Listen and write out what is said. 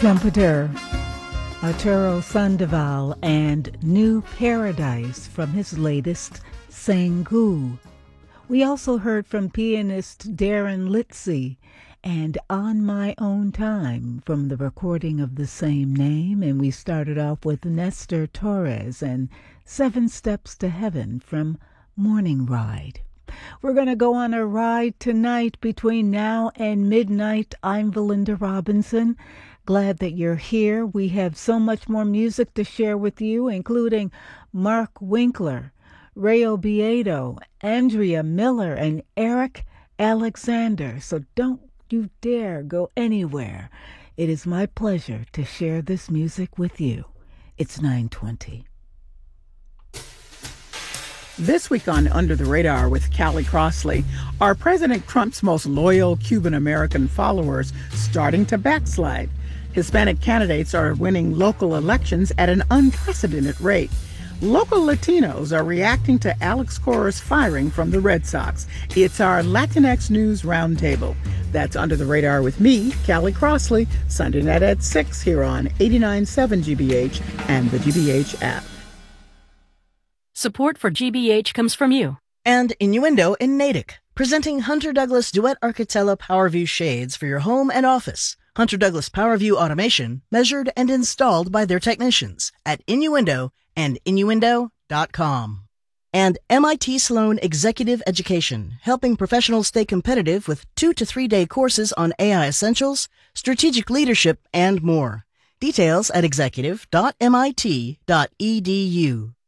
trumpeter Arturo Sandoval and New Paradise from his latest Sangu. We also heard from pianist Darren Litzy and On My Own Time from the recording of the same name, and we started off with Nestor Torres and Seven Steps to Heaven from Morning Ride. We're going to go on a ride tonight between now and midnight. I'm Valinda Robinson. Glad that you're here. We have so much more music to share with you, including Mark Winkler, Ray Obiedo, Andrea Miller, and Eric Alexander. So don't you dare go anywhere. It is my pleasure to share this music with you. It's 9:20. This week on Under the Radar with Callie Crossley, are President Trump's most loyal Cuban-American followers starting to backslide? Hispanic candidates are winning local elections at an unprecedented rate. Local Latinos are reacting to Alex Cora's firing from the Red Sox. It's our Latinx News Roundtable. That's Under the Radar with me, Callie Crossley, Sunday night at 6 here on 89.7 GBH and the GBH app. Support for GBH comes from you. And Innuendo in Natick, presenting Hunter Douglas Duet Architella PowerView shades for your home and office. Hunter Douglas PowerView automation, measured and installed by their technicians at Innuendo and Innuendo.com. And MIT Sloan Executive Education, helping professionals stay competitive with 2 to 3 day courses on AI essentials, strategic leadership, and more. Details at executive.mit.edu.